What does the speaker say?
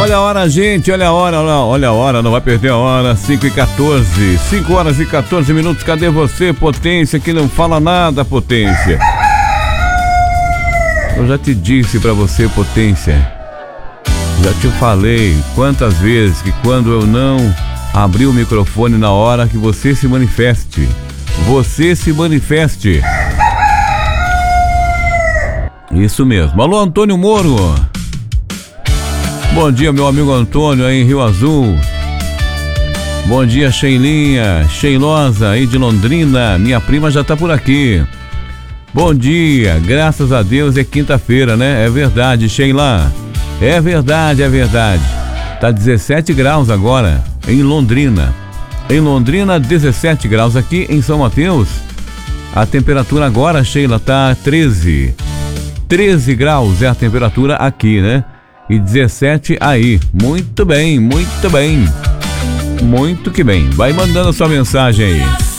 Olha a hora, gente, olha a hora, não vai perder a hora, 5h14, 5 horas e 14 minutos, cadê você, Potência, que não fala nada, Potência? Eu já te disse pra você, Potência, já te falei quantas vezes que quando eu não abrir o microfone na hora que você se manifeste, Isso mesmo. Alô, Antônio Moro. Bom dia, meu amigo Antônio, aí em Rio Azul. Bom dia, Sheilosa, aí de Londrina. Minha prima já tá por aqui. Bom dia, graças a Deus é quinta-feira, né? É verdade, Sheila. É verdade. Tá 17 graus agora, em Londrina. Em Londrina, 17 graus. Aqui em São Mateus, a temperatura agora, Sheila, tá 13 graus é a temperatura aqui, né? E 17 aí. Muito bem. Muito que bem. Vai mandando a sua mensagem aí.